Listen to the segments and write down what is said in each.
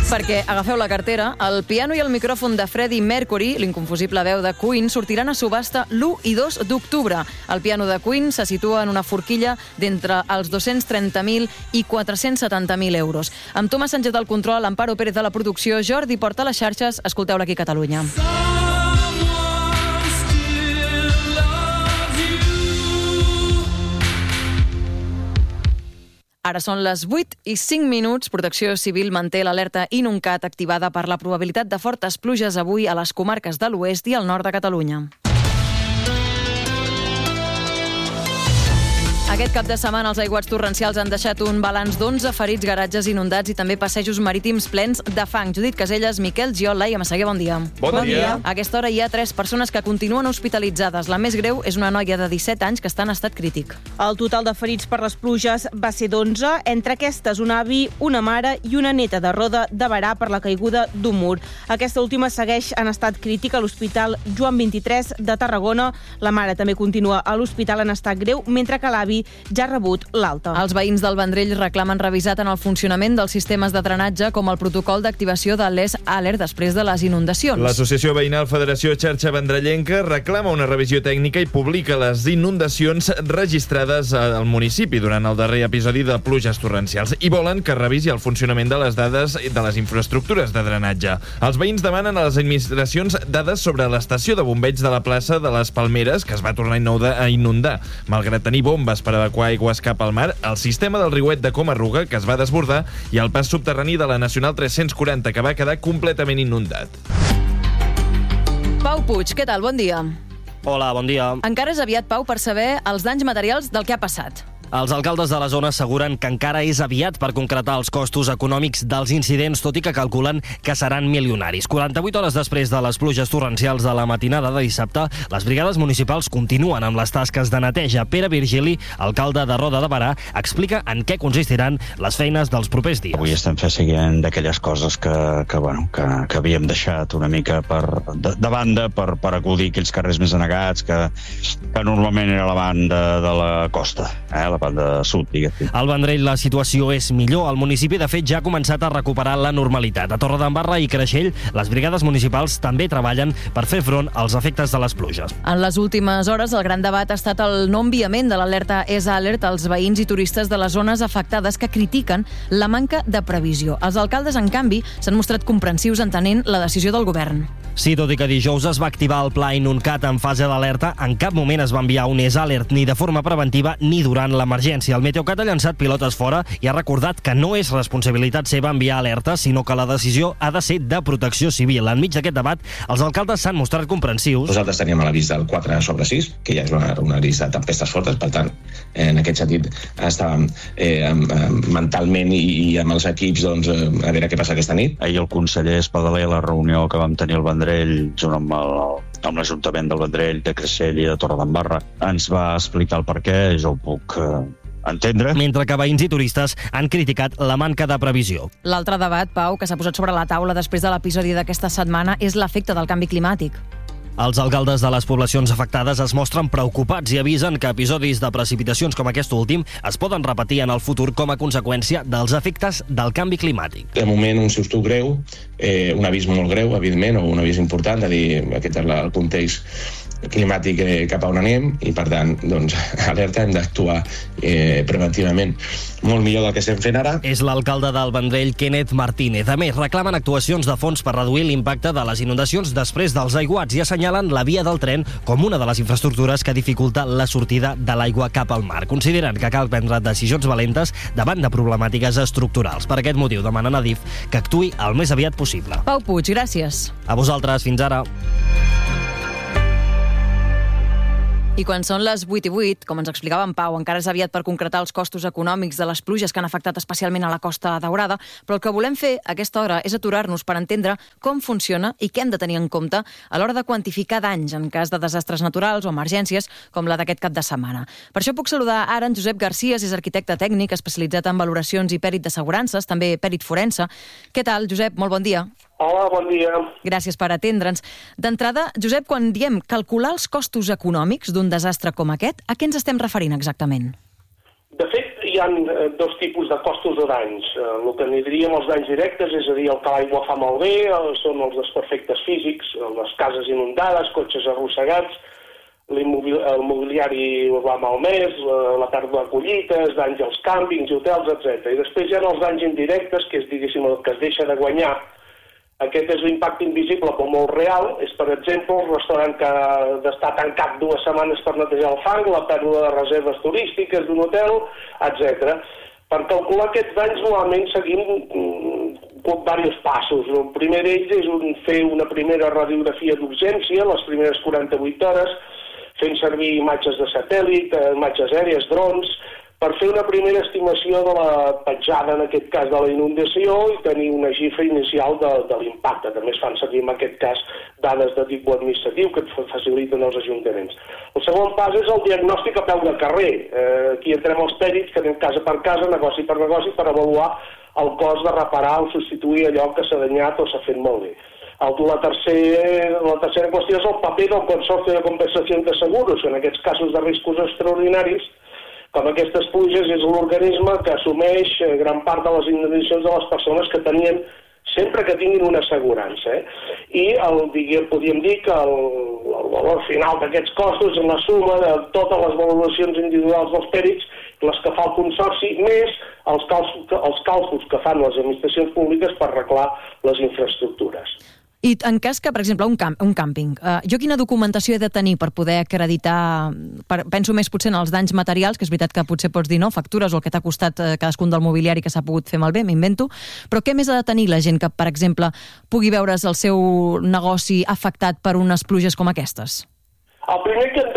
Perquè agafeu la cartera, el piano i el micròfon de Freddie Mercury, l'inconfusible veu de Queen, sortiran a subhasta l'1 i 2 d'octubre. El piano de Queen se situa en una forquilla d'entre els 230.000 i 470.000 euros. Amb Tomàs Sánchez del control, Amparo Pérez de la producció, Jordi Porta a les xarxes, escolteu-la aquí a Catalunya. Ara són les 8:05. Protecció Civil manté l'alerta Inuncat activada per la probabilitat de fortes pluges avui a les comarques de l'oest i al nord de Catalunya. Aquest cap de setmana els aiguats torrencials han deixat un balanç d'11 ferits, garatges inundats i també passejos marítims plens de fang. Judit Caselles, Miquel Giol, Laia Massaguer, bon dia. Bon dia. A aquesta hora hi ha 3 persones que continuen hospitalitzades. La més greu és una noia de 17 anys que està en estat crític. El total de ferits per les pluges va ser d'11, entre aquestes un avi, una mare i una neta de Roda de Berà per la caiguda d'un mur. Aquesta última segueix en estat crític a l'Hospital Joan 23 de Tarragona. La mare també continua a l'hospital en estat greu, mentre que l'avi ja ha rebut l'alta. Els veïns del Vendrell reclamen revisat en el funcionament dels sistemes de drenatge com el protocol d'activació de l'ES Alert després de les inundacions. L'Associació Veïnal Federació Xarxa Vendrellenca reclama una revisió tècnica i publica les inundacions registrades al municipi durant el darrer episodi de pluges torrencials i volen que revisi el funcionament de les dades de les infraestructures de drenatge. Els veïns demanen a les administracions dades sobre l'estació de bombeig de la plaça de les Palmeres, que es va tornar a inundar. Malgrat tenir bombes per evacuar aigües cap al mar, el sistema del riuet de Comarruga, que es va desbordar, i el pas subterrani de la Nacional 340, que va quedar completament inundat. Pau Puig, què tal? Bon dia. Hola, bon dia. Encara és aviat, Pau, per saber els danys materials del que ha passat. Els alcaldes de la zona asseguren que encara és aviat per concretar els costos econòmics dels incidents, tot i que calculen que seran milionaris. 48 hores després de les pluges torrencials de la matinada de dissabte, les brigades municipals continuen amb les tasques de neteja. Pere Virgili, alcalde de Roda de Berà, explica en què consistiran les feines dels propers dies. Avui estem fent seguiment d'aquelles coses que havíem deixat una mica de banda per acudir aquells carrers més anegats que normalment era la banda de la costa, la banda sud, diguéssim. Al Vendrell la situació és millor. El municipi, de fet, ja ha començat a recuperar la normalitat. A Torredembarra i Creixell, les brigades municipals també treballen per fer front als efectes de les pluges. En les últimes hores, el gran debat ha estat el no enviament de l'alerta ES Alert als veïns i turistes de les zones afectades que critiquen la manca de previsió. Els alcaldes, en canvi, s'han mostrat comprensius entenent la decisió del govern. Sí, tot i que dijous es va activar el pla Inuncat en fase d'alerta, en cap moment es va enviar un ES Alert ni de forma preventiva ni durant l'emergència. El Meteocat ha llançat pilotes fora i ha recordat que no és responsabilitat seva enviar alertes, sinó que la decisió ha de ser de Protecció Civil. Enmig d'aquest debat, els alcaldes s'han mostrat comprensius. Nosaltres teníem l'avís del 4/6, que ja és una avís de tempestes fortes, per tant, en aquest sentit estàvem mentalment i amb els equips a veure què passa aquesta nit. Ahir el conseller Espadaler, a la reunió que vam tenir al Vendrell, junt amb l'Ajuntament del Vendrell, de Creixell i de Torredembarra, ens va explicar el perquè, jo ho puc entendre. Mentre que veïns i turistes han criticat la manca de previsió. L'altre debat, Pau, que s'ha posat sobre la taula després de l'episodi d'aquesta setmana és l'efecte del canvi climàtic. Els alcaldes de les poblacions afectades es mostren preocupats i avisen que episodis de precipitacions com aquest últim es poden repetir en el futur com a conseqüència dels efectes del canvi climàtic. De moment, un susto greu, un avís molt greu, evidentment, o un avís important, de dir aquest és el context climàtic cap a on anem i, per tant, alerta, hem d'actuar preventivament. Molt millor del que estem fent ara. És l'alcalde del Vendrell, Kenneth Martínez. A més, reclamen actuacions de fons per reduir l'impacte de les inundacions després dels aiguats i assenyalen la via del tren com una de les infraestructures que dificulta la sortida de l'aigua cap al mar. Consideren que cal prendre decisions valentes davant de problemàtiques estructurals. Per aquest motiu demanen a DIF que actuï el més aviat possible. Pau Puig, gràcies. A vosaltres, fins ara. I quan són les 8:08, com ens explicava en Pau, encara és aviat per concretar els costos econòmics de les pluges que han afectat especialment a la Costa Daurada, però el que volem fer a aquesta hora és aturar-nos per entendre com funciona i què hem de tenir en compte a l'hora de quantificar danys en cas de desastres naturals o emergències com la d'aquest cap de setmana. Per això puc saludar ara en Josep García, és arquitecte tècnic especialitzat en valoracions i pèrit d'assegurances, també pèrit forense. Què tal, Josep? Molt bon dia. Hola, bon dia. Gràcies per atendre'ns. D'entrada, Josep, quan diem calcular els costos econòmics d'un desastre com aquest, a què ens estem referint exactament? De fet, hi hi ha dos tipus de costos o danys. El que n'hi diríem els danys directes, és a dir, el que l'aigua fa malbé, són els desperfectes físics, les cases inundades, cotxes arrossegats, el mobiliari urbà malmès, la pèrdua de collites, danys als càmpings i hotels, etc. I després hi ha els danys indirectes, que és, diguéssim, el que es deixa de guanyar. Aquest és l'impacte invisible però molt real. És, per exemple, el restaurant que ha d'estar tancat 2 setmanes per netejar el fang, la pèrdua de reserves turístiques d'un hotel, etc. Per calcular aquests danys normalment seguim diversos passos. El primer d'ells és fer una primera radiografia d'urgència, les primeres 48 hores, fent servir imatges de satèl·lit, imatges aèries, drons, per fer una primera estimació de la petjada, en aquest cas de la inundació, i tenir una xifra inicial de l'impacte. També es fan servir en aquest cas dades de tipus administratiu que faciliten els ajuntaments. El segon pas és el diagnòstic a peu de carrer. Aquí entrem els pèrits, que anem casa per casa, negoci per negoci, per avaluar el cost de reparar o substituir allò que s'ha danyat o s'ha fet malbé. La tercera qüestió és el paper del Consorci de Compensació de Seguros, que en aquests casos de riscos extraordinaris, com aquestes pluges, és l'organisme que assumeix gran part de les indemnitzacions de les persones que tenien, sempre que tinguin una assegurança. I podríem dir que el valor final d'aquests costos és la suma de totes les valoracions individuals dels pèrits, les que fa el Consorci, més els càlculs que fan les administracions públiques per arreglar les infraestructures. I en cas que, per exemple, un càmping, jo quina documentació he de tenir per poder acreditar, penso més potser en els danys materials, que és veritat que potser pots dir no, factures o el que t'ha costat cadascun del mobiliari que s'ha pogut fer malbé, m'invento, però què més ha de tenir la gent que, per exemple, pugui veure's el seu negoci afectat per unes pluges com aquestes? El primer que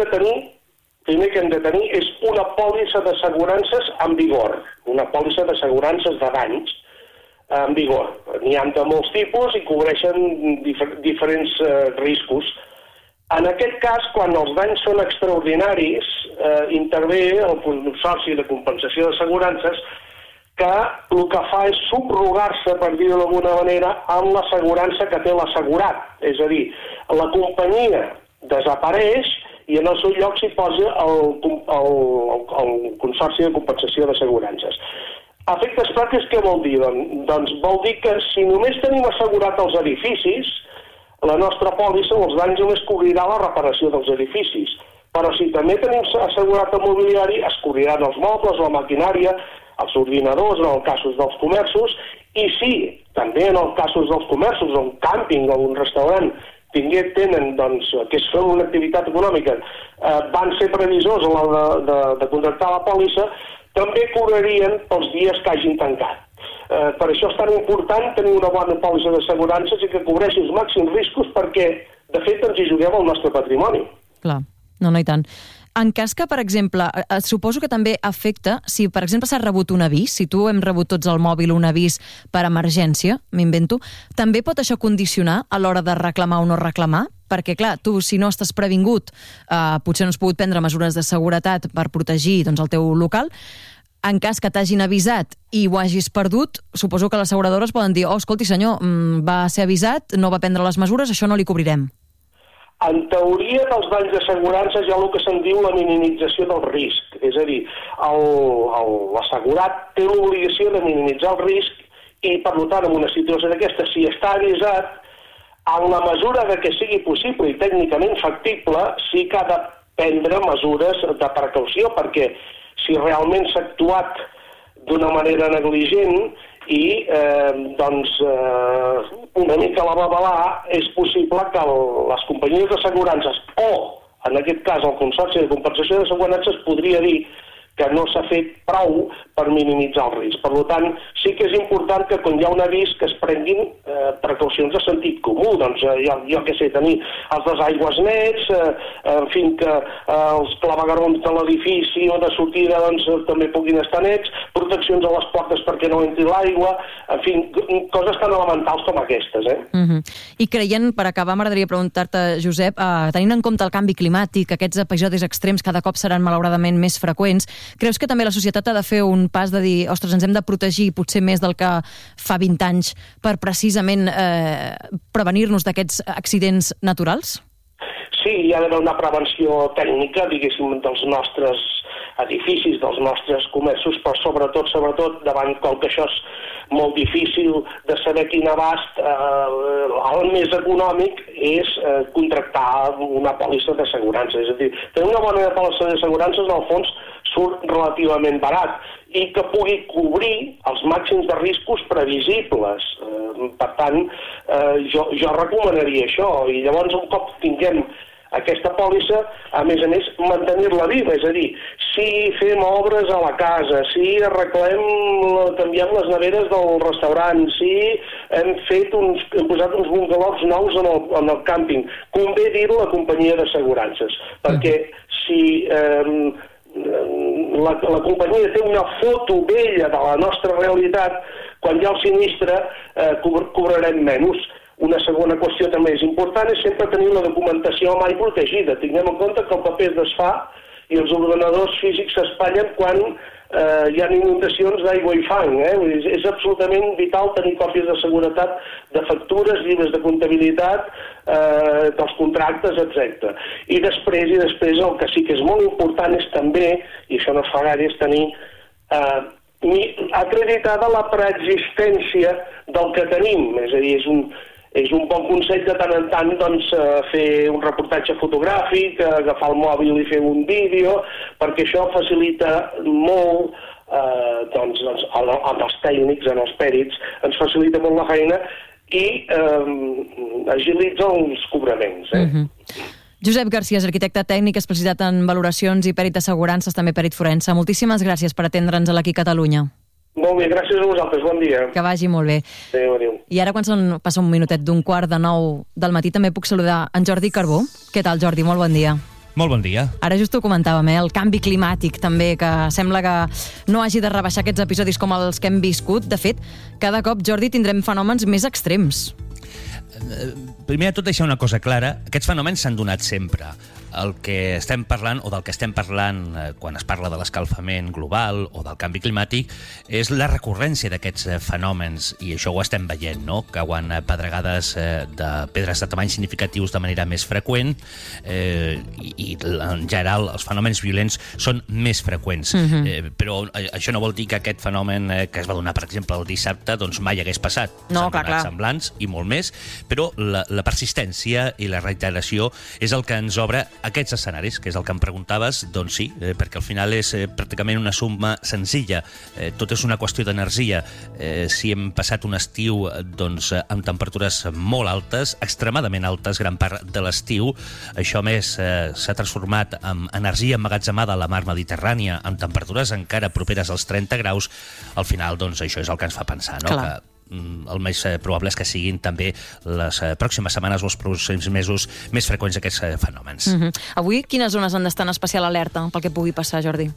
hem de tenir és una pòlissa d'assegurances en vigor, una pòlissa d'assegurances de danys en vigor. N'hi ha de molts tipus i cobreixen diferents riscos. En aquest cas, quan els danys són extraordinaris, intervé el Consorci de Compensació d'Assegurances, que el que fa és subrogar-se, per dir-ho d'alguna manera, amb l'assegurança que té l'assegurat. És a dir, la companyia desapareix i en el seu lloc s'hi posa el Consorci de Compensació d'Assegurances. A efectes pràctics, què vol dir? Doncs vol dir que si només tenim assegurat els edificis, la nostra pòlissa, els danys només cobrirà la reparació dels edificis. Però si també tenim assegurat el mobiliari, es cobriran els mobles, la maquinària, els ordinadors, en els casos dels comerços, i sí, també en els casos dels comerços, un càmping o un restaurant tenen, doncs, que és fer una activitat econòmica, van ser previsors a l'hora de contractar la pòlissa, també cobrarien pels dies que hagin tancat. Per això és tan important tenir una bona pòlissa d'assegurances i que cobreixi els màxims riscos perquè, de fet, ens hi juguem el nostre patrimoni. Clar, no i tant. En cas que, per exemple, suposo que també afecta, si, per exemple, s'ha rebut un avís, si tu hem rebut tots al mòbil un avís per emergència, m'invento, també pot això condicionar a l'hora de reclamar o no reclamar? Perquè, clar, tu, si no estàs previngut, potser no has pogut prendre mesures de seguretat per protegir doncs, el teu local. En cas que t'hagin avisat i ho hagis perdut, suposo que les asseguradores poden dir escolti, senyor, va ser avisat, no va prendre les mesures, això no li cobrirem. En teoria, dels danys d'assegurances hi ha el que se'n diu la minimització del risc. És a dir, l'assegurat té l'obligació de minimitzar el risc i, per tant, en una situació d'aquesta, si està avisat, en la mesura de que sigui possible i tècnicament factible, sí que ha de prendre mesures de precaució, perquè si realment s'ha actuat d'una manera negligent i una mica la babalà, és possible que les companyies d'assegurances o, en aquest cas, el Consorci de Compensació d'Assegurances podria dir que no s'ha fet prou per minimitzar el risc. Per tant, sí que és important que quan hi ha un avís que es prenguin precaucions de sentit comú. Doncs jo què sé, tenir els desaigües nets, en fi, que els claveguerons de l'edifici o de sortida doncs, també puguin estar nets, proteccions a les portes perquè no entri l'aigua, en fi, coses tan elementals com aquestes. I creient, per acabar, m'agradaria preguntar-te, Josep, tenint en compte el canvi climàtic, aquests episodis extrems cada cop seran malauradament més freqüents, creus que també la societat ha de fer un pas de dir, ostres, ens hem de protegir potser més del que fa 20 anys per precisament prevenir-nos d'aquests accidents naturals? Sí, hi ha d'haver una prevenció tècnica, diguéssim, dels nostres edificis, dels nostres comerços, però sobretot, davant com que això és molt difícil de saber quin abast, el més econòmic és contractar una pòlissa d'assegurança. És a dir, tenir una bona pòlissa d'assegurances, en el fons, surt relativament barat i que pugui cobrir els màxims de riscos previsibles. Per tant, jo recomanaria això. I llavors, un cop tinguem aquesta pòlissa, a més, mantenir-la viva. És a dir, si fem obres a la casa, si canviem les neveres del restaurant, si hem posat uns bungalows nous en el càmping, convé dir-ho a la companyia d'assegurances, perquè si la companyia té una foto vella de la nostra realitat, quan hi ha el sinistre cobrarem menys. Una segona qüestió també és important és sempre tenir la documentació mai protegida. Tinguem en compte que el paper es desfà i els ordenadors físics s'espatllen quan hi ha inundacions d'aigua i fang. És absolutament vital tenir còpies de seguretat de factures, llibres de comptabilitat, dels contractes, etc. I després el que sí que és molt important és també, i això no es fa gaire, és tenir acreditada la preexistència del que tenim. És a dir, és un bon consell de tant en tant fer un reportatge fotogràfic, agafar el mòbil i fer un vídeo, perquè això facilita molt als tècnics, als pèrits, ens facilita molt la feina i agilitza els cobraments. Josep Garcia és arquitecte tècnic, especialitzat en valoracions i pèrit d'assegurances, també pèrit forense. Moltíssimes gràcies per atendre'ns a l'Aquí Catalunya. Molt bé, gràcies a vosaltres, bon dia. Que vagi molt bé. Adéu. I ara, quan passa un minutet d'un 8:45 del matí, també puc saludar en Jordi Carbó. Què tal, Jordi? Molt bon dia. Molt bon dia. Ara just ho comentàvem, el canvi climàtic també, que sembla que no hagi de rebaixar aquests episodis com els que hem viscut. De fet, cada cop, Jordi, tindrem fenòmens més extrems. Primer de tot, deixar una cosa clara. Aquests fenòmens s'han donat sempre. El que estem parlant, o del que estem parlant quan es parla de l'escalfament global o del canvi climàtic, és la recurrència d'aquests fenòmens, i això ho estem veient, no? Cauen pedregades de pedres de tamany significatius de manera més freqüent i en general els fenòmens violents són més freqüents. Però això no vol dir que aquest fenomen que es va donar, per exemple, el dissabte, doncs mai hagués passat. No, clar. Semblants i molt més, però la persistència i la reiteració és el que ens obre aquests escenaris, que és el que em preguntaves. Doncs sí, perquè al final és pràcticament una suma senzilla. Tot és una qüestió d'energia. Si hem passat un estiu amb temperatures molt altes, extremadament altes gran part de l'estiu, això més s'ha transformat en energia emmagatzemada a la mar Mediterrània amb temperatures encara properes als 30 graus, al final això és el que ens fa pensar, no? Clar. Que el més probable és que siguin també les pròximes setmanes o els pròxims mesos més freqüents aquests fenòmens. Avui, quines zones han d'estar en especial alerta pel que pugui passar, Jordi?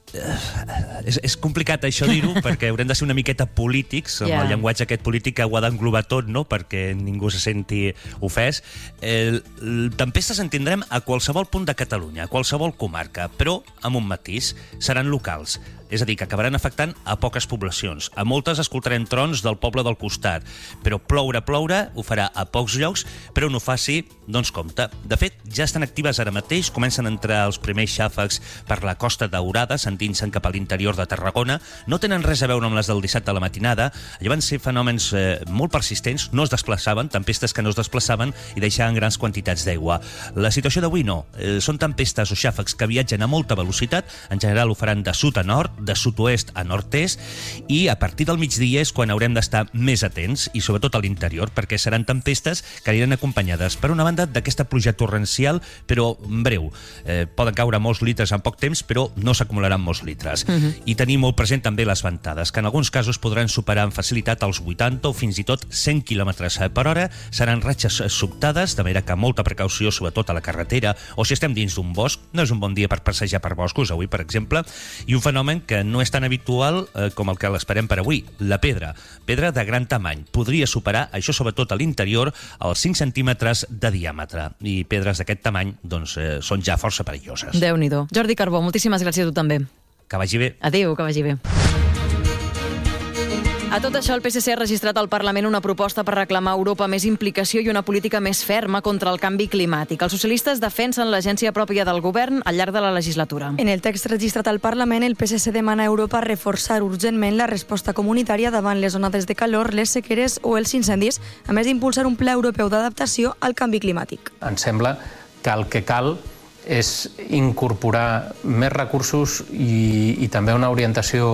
És complicat això dir-ho, perquè haurem de ser una miqueta polítics, amb el llenguatge aquest polític que ho ha d'englobar tot, no? Perquè ningú se senti ofès. Tempestes en tindrem a qualsevol punt de Catalunya, a qualsevol comarca, però amb un matís, seran locals. És a dir, que acabaran afectant a poques poblacions. A moltes escoltarem trons del poble del costat, però ploure ho farà a pocs llocs, però on ho faci, doncs compte. De fet, ja estan actives ara mateix, comencen a entrar els primers xàfecs per la Costa Daurada, sentint-se'n cap a l'interior de Tarragona. No tenen res a veure amb les del dissabte a la matinada. Allà van ser fenòmens molt persistents, no es desplaçaven, tempestes que no es desplaçaven i deixaven grans quantitats d'aigua. La situació d'avui no. Són tempestes o xàfecs que viatgen a molta velocitat, en general ho faran de sud a nord, de sud-oest a nord-est, i a partir del migdia és quan haurem d'estar més atents, i sobretot a l'interior, perquè seran tempestes que aniran acompanyades, per una banda, d'aquesta pluja torrencial, però breu. Poden caure molts litres en poc temps, però no s'acumularan molts litres. I tenir molt present també les ventades, que en alguns casos podran superar amb facilitat els 80 o fins i tot 100 km per hora. Seran ratxes sobtades, de manera que molta precaució, sobretot a la carretera, o si estem dins d'un bosc. No és un bon dia per passejar per boscos, avui, per exemple. I un fenomen que no és tan habitual com el que l'esperem per avui, la pedra. Pedra de gran tamany. Podria superar, això sobretot a l'interior, els 5 centímetres de diàmetre. I pedres d'aquest tamany doncs, són ja força perilloses. Déu-n'hi-do. Jordi Carbó, moltíssimes gràcies a tu també. Que vagi bé. Adéu, que vagi bé. A tot això, el PSC ha registrat al Parlament una proposta per reclamar a Europa més implicació i una política més ferma contra el canvi climàtic. Els socialistes defensen l'agència pròpia del govern al llarg de la legislatura. En el text registrat al Parlament, el PSC demana a Europa reforçar urgentment la resposta comunitària davant les onades de calor, les sequeres o els incendis, a més d'impulsar un pla europeu d'adaptació al canvi climàtic. Ens sembla que el que cal és incorporar més recursos i també una orientació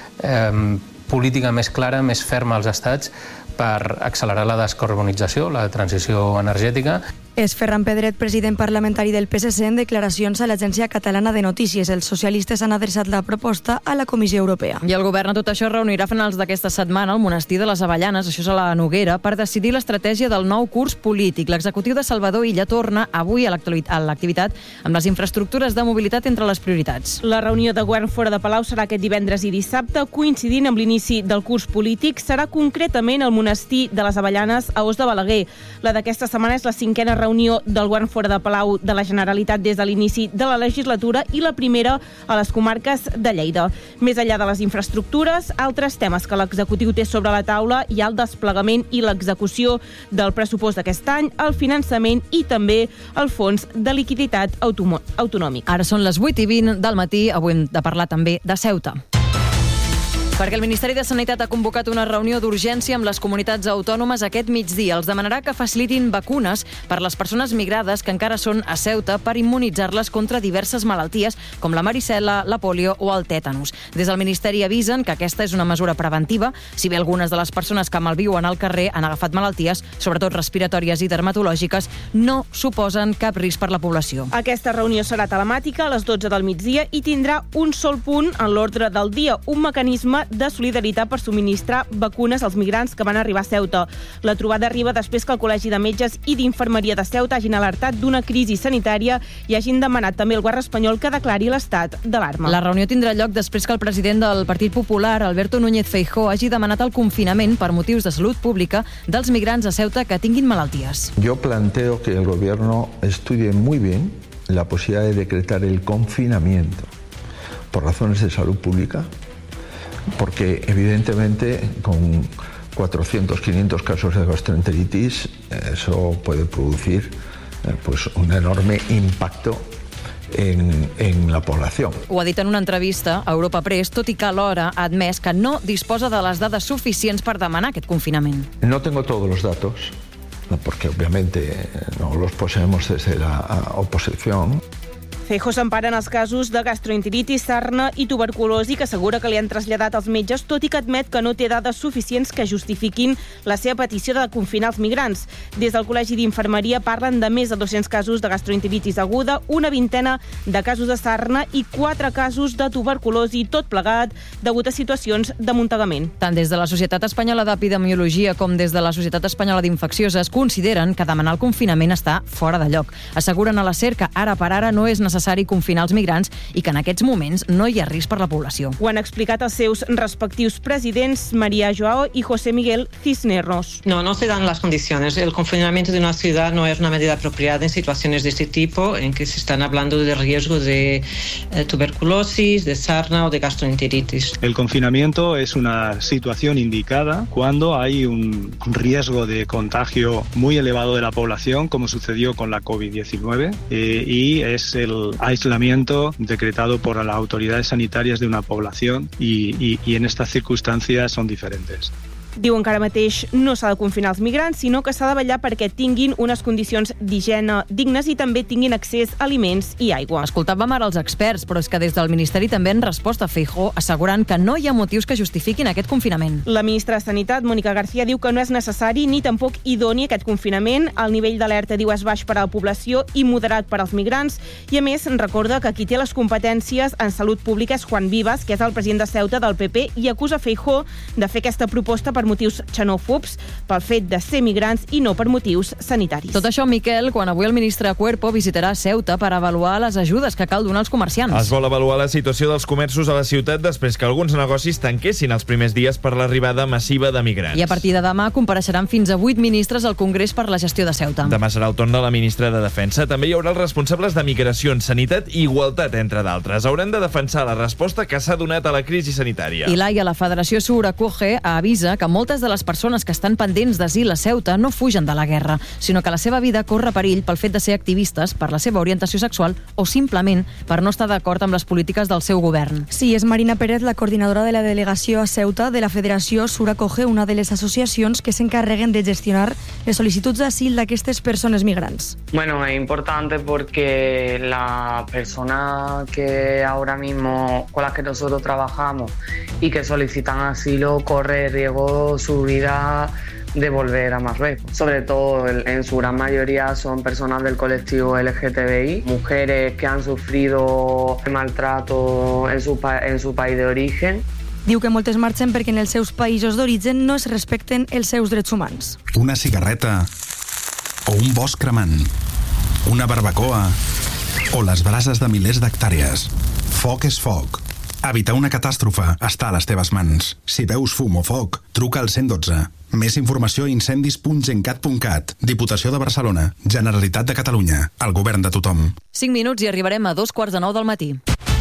política més clara, més ferma als estats per accelerar la descarbonització, la transició energètica. És Ferran Pedret, president parlamentari del PSC, en declaracions a l'Agència Catalana de Notícies. Els socialistes han adreçat la proposta a la Comissió Europea. I el govern a tot això reunirà a finals d'aquesta setmana al monestir de les Avellanes, això és a la Noguera, per decidir l'estratègia del nou curs polític. L'executiu de Salvador Illa torna avui a l'activitat amb les infraestructures de mobilitat entre les prioritats. La reunió de govern fora de Palau serà aquest divendres i dissabte, coincidint amb l'inici del curs polític. Serà concretament al monestir de les Avellanes a Os de Balaguer. La d'aquesta setmana és la 5a reunió del govern fora de Palau de la Generalitat des de l'inici de la legislatura i la primera a les comarques de Lleida. Més enllà de les infraestructures, altres temes que l'executiu té sobre la taula hi ha el desplegament i l'execució del pressupost d'aquest any, el finançament i també el fons de liquiditat autonòmic. Ara són les 8:20 del matí, avui hem de parlar també de Ceuta. Perquè el Ministeri de Sanitat ha convocat una reunió d'urgència amb les comunitats autònomes aquest migdia. Els demanarà que facilitin vacunes per les persones migrades que encara són a Ceuta per immunitzar-les contra diverses malalties com la varicel·la, la pòlio o el tètanus. Des del Ministeri avisen que aquesta és una mesura preventiva, si bé algunes de les persones que malviuen al carrer han agafat malalties, sobretot respiratòries i dermatològiques, no suposen cap risc per la població. Aquesta reunió serà telemàtica a les 12 del migdia i tindrà un sol punt en l'ordre del dia, un mecanisme de solidaritat per subministrar vacunes als migrants que van arribar a Ceuta. La trobada arriba després que el Col·legi de Metges i d'Infermeria de Ceuta hagin alertat d'una crisi sanitària i hagin demanat també al govern espanyol que declari l'estat d'alarma. La reunió tindrà lloc després que el president del Partit Popular, Alberto Núñez Feijóo, hagi demanat el confinament per motius de salut pública dels migrants a Ceuta que tinguin malalties. Yo planteo que el gobierno estudie muy bien la posibilidad de decretar el confinamiento por razones de salud pública, porque evidentemente con 400, 500 casos de gastroenteritis eso puede producir pues un enorme impacto en la población. Ho ha dit en una entrevista a Europa Press, tot i que alhora ha admès que no disposa de les dades suficients per demanar aquest confinament. No tengo todos los datos, porque obviamente no los poseemos desde la oposición. Feijóo s'empara en els casos de gastroenteritis, sarna i tuberculosi que assegura que li han traslladat als metges, tot i que admet que no té dades suficients que justifiquin la seva petició de confinar els migrants. Des del Col·legi d'Infermeria parlen de més de 200 casos de gastroenteritis aguda, una vintena de casos de sarna i 4 casos de tuberculosi, tot plegat degut a situacions d'amuntegament. Tant des de la Societat Espanyola d'Epidemiologia com des de la Societat Espanyola d'Infeccioses consideren que demanar el confinament està fora de lloc. Asseguren a la SER que ara per ara no és necessari confinar els migrants i que en aquests moments no hi ha risc per la població. Ho han explicat els seus respectius presidents, María Joao y José Miguel Cisneros. No se dan las condiciones. El confinamiento de una ciudad no es una medida apropiada en situaciones de este tipo, en que se están hablando de riesgo de tuberculosis, de sarna o de gastroenteritis. El confinamiento es una situación indicada cuando hay un riesgo de contagio muy elevado de la población, como sucedió con la COVID-19, y es el aislamiento decretado por las autoridades sanitarias de una población y en estas circunstancias son diferentes. Diuen que ara mateix no s'ha de confinar els migrants, sinó que s'ha de vetllar perquè tinguin unes condicions d'higiene dignes i també tinguin accés a aliments i aigua. Escoltàvem ara els experts, però és que des del Ministeri també han respost a Feijóo assegurant que no hi ha motius que justifiquin aquest confinament. La ministra de Sanitat, Mónica García, diu que no és necessari ni tampoc idoni aquest confinament. El nivell d'alerta, diu, és baix per a la població i moderat per als migrants. I a més, recorda que qui té les competències en salut pública és Juan Vivas, que és el president de Ceuta del PP, i acusa Feijóo de fer aquesta proposta per per motius xenòfobs, pel fet de ser migrants i no per motius sanitaris. Tot això, Miquel, quan avui el ministre Cuerpo visitarà Ceuta per avaluar les ajudes que cal donar als comerciants. Es vol avaluar la situació dels comerços a la ciutat després que alguns negocis tanquessin els primers dies per l'arribada massiva de migrants. I a partir de demà compareixeran fins a 8 ministres al Congrés per la gestió de Ceuta. Demà serà el torn de la ministra de Defensa. També hi haurà els responsables de migració, sanitat i igualtat, entre d'altres. Hauran de defensar la resposta que s'ha donat a la crisi sanitària. I Laia, la Federació Sur Acoge, avisa que moltes de les persones que estan pendents d'asil a Ceuta no fugen de la guerra, sinó que la seva vida corre perill pel fet de ser activistes, per la seva orientació sexual o simplement per no estar d'acord amb les polítiques del seu govern. Sí, és Marina Pérez, la coordinadora de la delegació a Ceuta de la Federació Sur Acoge, una de les associacions que s'encarreguen de gestionar les sol·licituds d'asil d'aquestes persones migrants. Bueno, es importante porque la persona que ahora mismo con las que nosotros trabajamos y que solicitan asilo corre riesgo su vida de volver a Marruecos. Sobre todo, en su gran mayoría son personas del colectivo LGTBI, mujeres que han sufrido maltrato en su país de origen. Diu que moltes marxen perquè en els seus països d'origen no es respecten els seus drets humans. Una cigarreta o un bosc cremant, una barbacoa o les brases de milers d'hectàrees. Foc és foc. Evitar una catàstrofe està a les teves mans. Si veus fum o foc, truca al 112. Més informació a incendis.gencat.cat. Diputació de Barcelona. Generalitat de Catalunya. El govern de tothom. 5 minuts i arribarem a 2:45 del matí.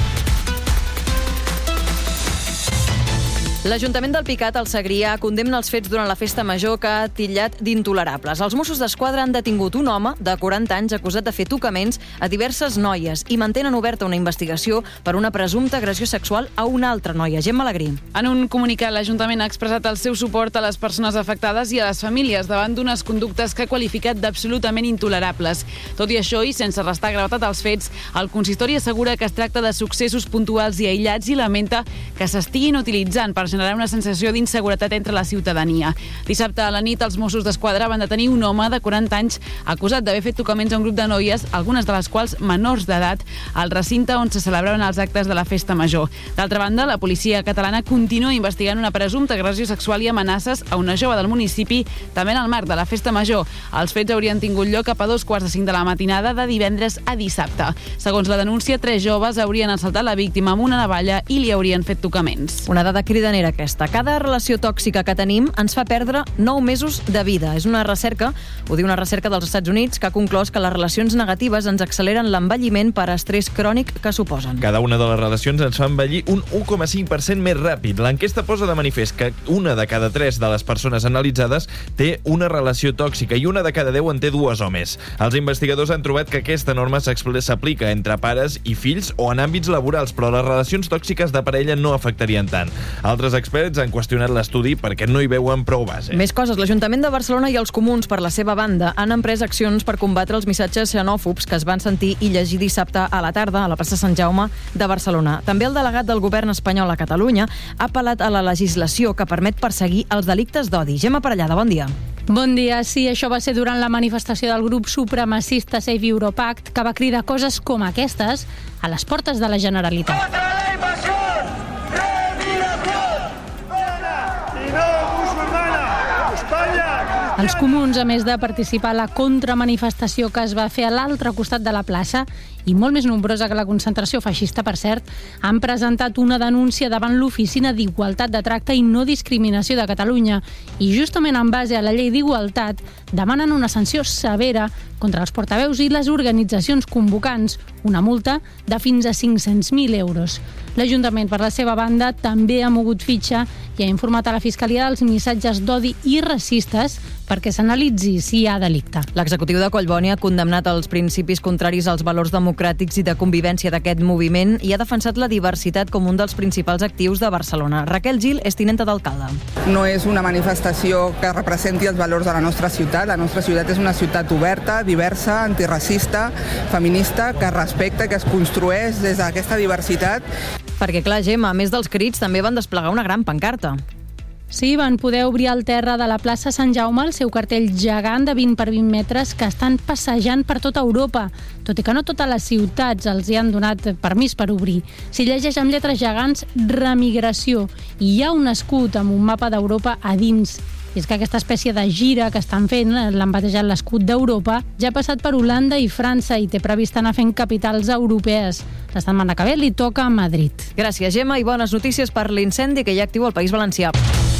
L'Ajuntament del Picat, al Segrià, condemna els fets durant la festa major que ha titllat d'intolerables. Els Mossos d'Esquadra han detingut un home de 40 anys acusat de fer tocaments a diverses noies i mantenen oberta una investigació per una presumpta agressió sexual a una altra noia. Gemma Alegrí. En un comunicat, l'Ajuntament ha expressat el seu suport a les persones afectades i a les famílies davant d'unes conductes que ha qualificat d'absolutament intolerables. Tot i això, i sense restar gravetat als fets, el consistori assegura que es tracta de successos puntuals i aïllats i lamenta que s'estiguin utilitzant per generar una sensació d'inseguretat entre la ciutadania. Dissabte a la nit, els Mossos d'Esquadra van detenir un home de 40 anys acusat d'haver fet tocaments a un grup de noies, algunes de les quals menors d'edat, al recinte on se celebraven els actes de la festa major. D'altra banda, la policia catalana continua investigant una presumpta agressió sexual i amenaces a una jove del municipi, també en el marc de la festa major. Els fets haurien tingut lloc cap a 2:45 de la matinada de divendres a dissabte. Segons la denúncia, 3 joves haurien assaltat la víctima amb una navalla i li haurien fet tocaments. Una dada cridanera aquesta. Cada relació tòxica que tenim ens fa perdre 9 mesos de vida. És una recerca, ho diu una recerca dels Estats Units, que ha conclòs que les relacions negatives ens acceleren l'envelliment per estrès crònic que suposen. Cada una de les relacions ens fa envellir un 1,5% més ràpid. L'enquesta posa de manifest que una de cada 3 de les persones analitzades té una relació tòxica i una de cada 10 en té 2 o més. Els investigadors han trobat que aquesta norma s'aplica entre pares i fills o en àmbits laborals, però les relacions tòxiques de parella no afectarien tant. Altres experts han qüestionat l'estudi perquè no hi veuen prou base. Més coses. L'Ajuntament de Barcelona i els Comuns, per la seva banda, han emprès accions per combatre els missatges xenòfobs que es van sentir i llegir dissabte a la tarda a la plaça Sant Jaume de Barcelona. També el delegat del govern espanyol a Catalunya ha apel·lat a la legislació que permet perseguir els delictes d'odi. Gemma Parellada, bon dia. Bon dia. Sí, això va ser durant la manifestació del grup supremacista Save Europact, que va cridar coses com aquestes a les portes de la Generalitat. Els Comuns, a més de participar a la contramanifestació que es va fer a l'altre costat de la plaça, i molt més nombrosa que la concentració feixista, per cert, han presentat una denúncia davant l'Oficina d'Igualtat de Tracte i No Discriminació de Catalunya i justament en base a la llei d'igualtat demanen una sanció severa contra els portaveus i les organitzacions convocants, una multa de fins a 500.000 euros. L'Ajuntament, per la seva banda, també ha mogut fitxa i ha informat a la Fiscalia dels missatges d'odi i racistes perquè s'analitzi si hi ha delicte. L'executiu de Collboni ha condemnat els principis contraris als valors democràtics i de convivència d'aquest moviment i ha defensat la diversitat com un dels principals actius de Barcelona. Raquel Gil és tinenta d'alcalde. No és una manifestació que representi els valors de la nostra ciutat. La nostra ciutat és una ciutat oberta, diversa, antiracista, feminista, que respecta, que es construeix des d'aquesta diversitat. Perquè, clar, Gemma, a més dels crits, també van desplegar una gran pancarta. Sí, van poder obrir al terra de la plaça Sant Jaume el seu cartell gegant de 20 per 20 metres que estan passejant per tota Europa, tot i que no totes les ciutats els hi han donat permís per obrir. S'hi llegeix amb lletres gegants remigració i hi ha un escut amb un mapa d'Europa a dins. I és que aquesta espècie de gira que estan fent, l'han batejat l'escut d'Europa, ja ha passat per Holanda i França i té previst anar fent capitals europees. La setmana que ve li toca a Madrid. Gràcies, Gemma, i bones notícies per l'incendi que hi ha actiu al País Valencià.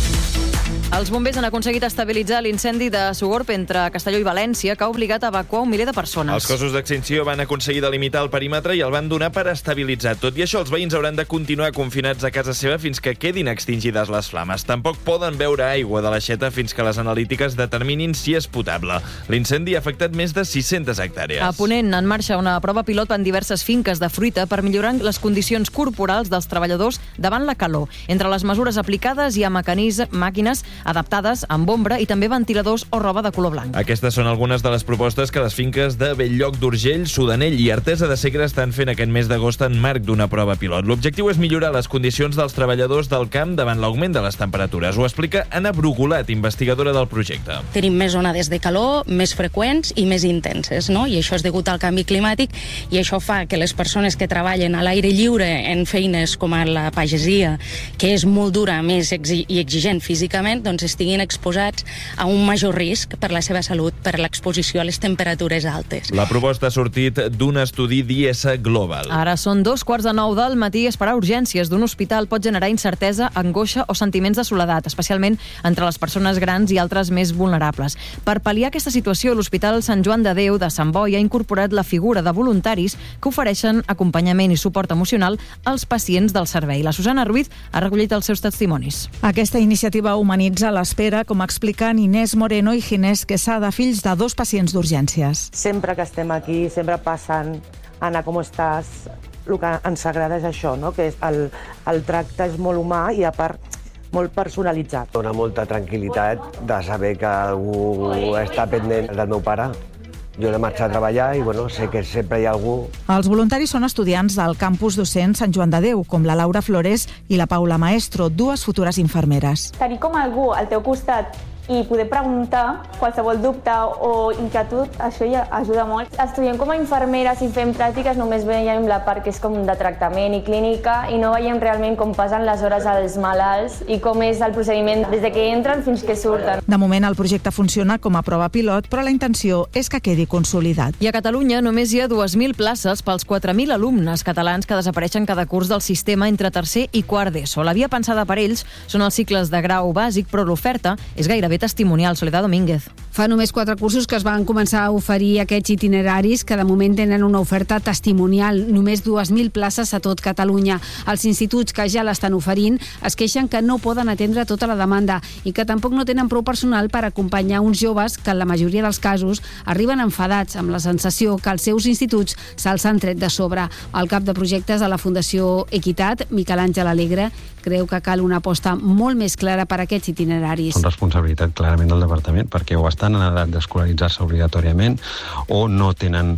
Els bombers han aconseguit estabilitzar l'incendi de Sogorb entre Castelló i València, que ha obligat a evacuar un miler de persones. Els cossos d'extinció van aconseguir delimitar el perímetre i el van donar per estabilitzat. Tot i això, els veïns hauran de continuar confinats a casa seva fins que quedin extingides les flames. Tampoc poden beure aigua de l'aixeta fins que les analítiques determinin si és potable. L'incendi ha afectat més de 600 hectàrees. A Ponent, en marxa una prova pilot en diverses finques de fruita per millorar les condicions corporals dels treballadors davant la calor. Entre les mesures aplicades hi ha màquines adaptades amb ombra i també ventiladors o roba de color blanc. Aquestes són algunes de les propostes que les finques de Belllloc d'Urgell, Sudanell i Artesa de Segre estan fent aquest mes d'agost en marc d'una prova pilot. L'objectiu és millorar les condicions dels treballadors del camp davant l'augment de les temperatures. Ho explica Anna Brugulat, investigadora del projecte. Tenim més onades de calor, més freqüents i més intenses, no? I això és degut al canvi climàtic i això fa que les persones que treballen a l'aire lliure en feines com a la pagesia, que és molt dura, més i exigent físicament, doncs estiguin exposats a un major risc per la seva salut per l'exposició a les temperatures altes. La proposta ha sortit d'un estudi d'IS Global. Ara són 2:45 del matí. Esperar urgències d'un hospital pot generar incertesa, angoixa o sentiments de soledat, especialment entre les persones grans i altres més vulnerables. Per pal·liar aquesta situació, l'Hospital Sant Joan de Déu de Sant Boi ha incorporat la figura de voluntaris que ofereixen acompanyament i suport emocional als pacients del servei. La Susana Ruiz ha recollit els seus testimonis. Aquesta iniciativa humanitza l'espera, com expliquen Inés Moreno i Ginés Quesada, fills de 2 pacients d'urgències. Sempre que estem aquí, sempre passant, Anna, com estàs? El que ens agrada és això, no? Que el tracte és molt humà i, a part, molt personalitzat. Dona molta tranquil·litat de saber que algú està pendent del meu pare. Jo he de marxar a treballar i sé que sempre hi ha algú. Els voluntaris són estudiants del campus docent Sant Joan de Déu, com la Laura Flores i la Paula Maestro, 2 futures infermeres. Tenir com algú al teu costat i poder preguntar qualsevol dubte o inquietud, això ja ajuda molt. Estudiem com a infermeres i fem pràctiques, només veiem la part que és com de tractament i clínica i no veiem realment com passen les hores als malalts i com és el procediment des de que entren fins que surten. De moment el projecte funciona com a prova pilot, però la intenció és que quedi consolidat. I a Catalunya només hi ha 2.000 places pels 4.000 alumnes catalans que desapareixen cada curs del sistema entre tercer i quart d'ESO. La via pensada per ells són els cicles de grau bàsic, però l'oferta és gairebé testimonial. Soledad Domínguez. Fa només 4 cursos que es van començar a oferir aquests itineraris que de moment tenen una oferta testimonial. Només 2.000 places a tot Catalunya. Els instituts que ja l'estan oferint es queixen que no poden atendre tota la demanda i que tampoc no tenen prou personal per acompanyar uns joves que en la majoria dels casos arriben enfadats amb la sensació que els seus instituts se'ls han tret de sobre. El cap de projectes de la Fundació Equitat, Miquel Àngel Alegre, creu que cal una aposta molt més clara per a aquests itineraris. Són responsabilitat clarament del departament perquè o estan en edat d'escolaritzar-se obligatòriament o no tenen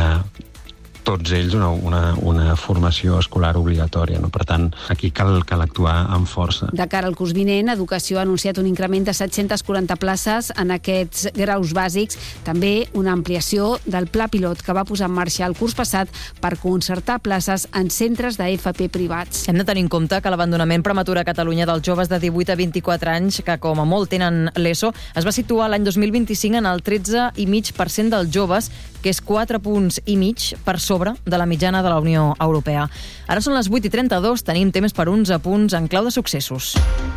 tots ells una formació escolar obligatòria. No? Per tant, aquí cal actuar amb força. De cara al curs vinent, Educació ha anunciat un increment de 740 places en aquests graus bàsics, també una ampliació del pla pilot que va posar en marxa el curs passat per concertar places en centres d'AFP privats. Hem de tenir en compte que l'abandonament prematur a Catalunya dels joves de 18 a 24 anys, que com a molt tenen l'ESO, es va situar l'any 2025 en el 13,5% dels joves, que és 4,5 punts per sobre de la mitjana de la Unió Europea. Ara són les 8:32, tenim temps per uns apunts en clau de successos.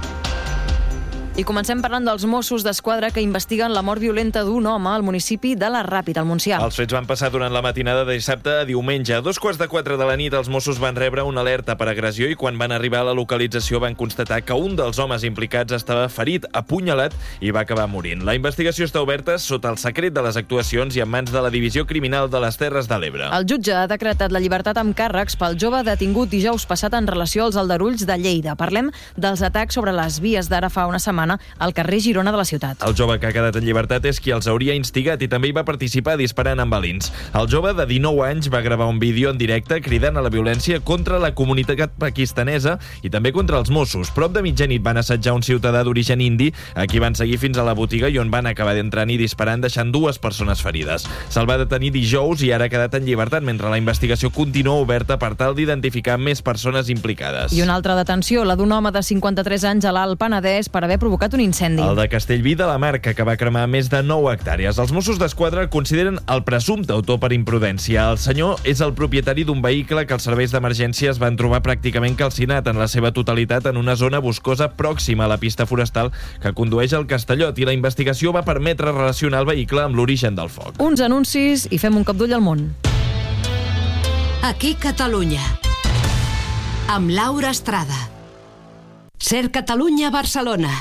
I comencem parlant dels Mossos d'Esquadra que investiguen la mort violenta d'un home al municipi de la Ràpita, al Montsià. Els fets van passar durant la matinada de dissabte a diumenge. A 3:45 de la nit, els Mossos van rebre una alerta per agressió i quan van arribar a la localització van constatar que un dels homes implicats estava ferit, apunyalat i va acabar morint. La investigació està oberta sota el secret de les actuacions i en mans de la Divisió Criminal de les Terres de l'Ebre. El jutge ha decretat la llibertat amb càrrecs pel jove detingut dijous passat en relació als aldarulls de Lleida. Parlem dels atacs sobre les vies d'ara fa una setmana setmana al carrer Girona de la ciutat. El jove que ha quedat en llibertat és qui els hauria instigat i també hi va participar disparant amb balins. El jove de 19 anys va gravar un vídeo en directe cridant a la violència contra la comunitat pakistanesa i també contra els Mossos. Prop de mitjanit van assetjar un ciutadà d'origen indi, a qui van seguir fins a la botiga i on van acabar d'entrar-hi disparant, deixant 2 persones ferides. Se'l va detenir dijous i ara ha quedat en llibertat, mentre la investigació continua oberta per tal d'identificar més persones implicades. I una altra detenció, la d'un home de 53 anys a l'Alt Penedès per haver provocat un incendi. El de Castellví de la Marca, que va cremar més de 9 hectàrees. Els Mossos d'Esquadra el consideren el presumpte autor per imprudència. El senyor és el propietari d'un vehicle que els serveis d'emergències van trobar pràcticament calcinat en la seva totalitat en una zona boscosa pròxima a la pista forestal que condueix al Castellot, i la investigació va permetre relacionar el vehicle amb l'origen del foc. Uns anuncis i fem un cop d'ull al món. Aquí Catalunya, amb Laura Estrada. Ser Catalunya, Barcelona.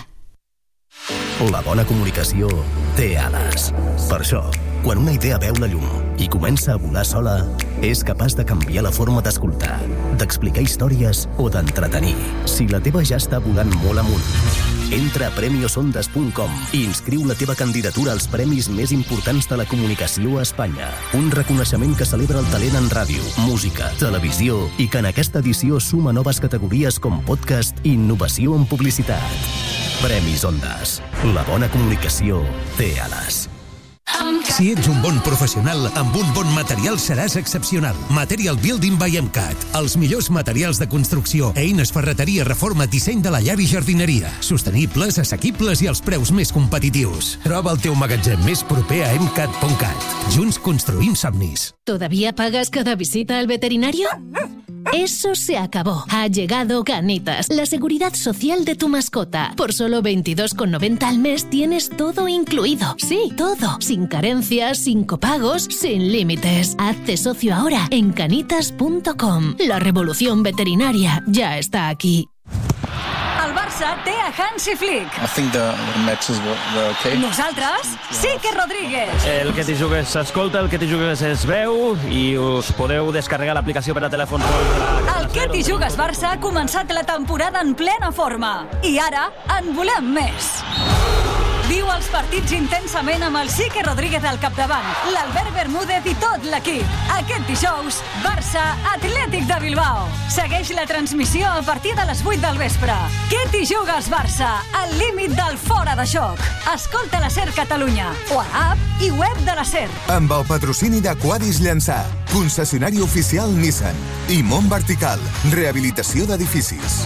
La bona comunicació té ales. Per això, quan una idea veu la llum i comença a volar sola, és capaç de canviar la forma d'escoltar, d'explicar històries o d'entretenir. Si la teva ja està volant molt amunt, entra a premiosondas.com i inscriu la teva candidatura als premis més importants de la comunicació a Espanya. Un reconeixement que celebra el talent en ràdio, música, televisió i que en aquesta edició suma noves categories com podcast i innovació en publicitat. Premis Ondas. La bona comunicació té ales. Si ets un bon professional, amb un bon material seràs excepcional. Material Building by MCAT. Els millors materials de construcció, eines, ferreteria, reforma, disseny de la llar i jardineria. Sostenibles, assequibles i als preus més competitius. Troba el teu magatzem més proper a MCAT.cat. Junts construïm somnis. ¿Todavía pagas cada visita al veterinario? Eso se acabó. Ha llegado Canitas, la seguridad social de tu mascota. Por solo 22,90 al mes tienes todo incluido. Sí, todo. Sin carencias, sin copagos, sin límites. Hazte socio ahora en canitas.com. La revolución veterinaria ya está aquí. El Barça té a Hansi Flick. I think the matches were okay. Nosaltres? Sí que Rodríguez. El Que t'hi jugues s'escolta, el Que t'hi jugues es veu i us podeu descarregar l'aplicació per a telèfon. El Que t'hi jugues Barça ha començat la temporada en plena forma. I ara en volem més. Viu els partits intensament amb el Quique Rodríguez al capdavant, l'Albert Bermúdez i tot l'equip. Aquest dijous, Barça Atlètic de Bilbao. Segueix la transmissió a partir de les 8 del vespre. Què t'hi jugues, Barça? Al límit del fora de xoc. Escolta la SER Catalunya o a l'app i web de la SER. Amb el patrocini de Quadis Llançà, concessionari oficial Nissan i Mont Vertical, rehabilitació d'edificis.